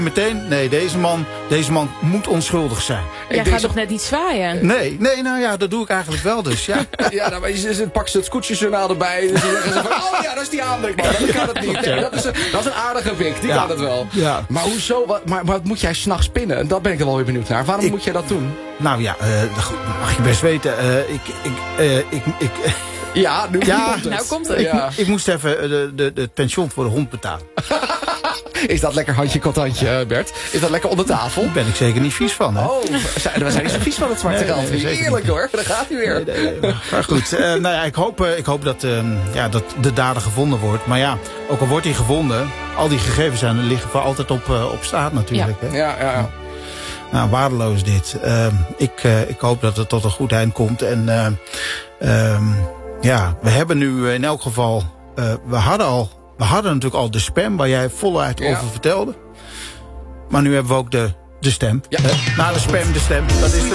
meteen, nee, deze man moet onschuldig zijn. Jij gaat toch net niet zwaaien? Nee, nou ja, dat doe ik eigenlijk wel dus, ja. Ja, nou, maar pak ze het scootjesjournaal erbij. Dus dan zeggen ze van, oh ja, dat is die aanblikman. Dat kan het niet. Nee, dat is een aardige pik, die kan het wel. Ja. Maar hoezo, maar wat moet jij 's nachts spinnen? Dat ben ik er wel weer benieuwd naar. Waarom moet jij dat doen? Nou ja, mag je best weten. Ja, nu komt het. Nou komt het. Ik moest even het pensioen voor de hond betalen. Is dat lekker handje contantje, Bert? Is dat lekker onder tafel? Daar ben ik zeker niet vies van, hè? Oh, we zijn niet zo vies van het zwarte geld. Heerlijk hoor, daar gaat hij weer. Nee. Maar goed, nou ja, ik hoop dat de dader gevonden wordt. Maar ja, ook al wordt hij gevonden, al die gegevens liggen voor altijd op straat natuurlijk. Ja. Hè? Ja. Nou, waardeloos dit. Ik hoop dat het tot een goed eind komt. En we hebben nu in elk geval... We hadden natuurlijk al de spam, waar jij voluit over vertelde. Maar nu hebben we ook de stem. Ja. Na de spam, de stem. Dat is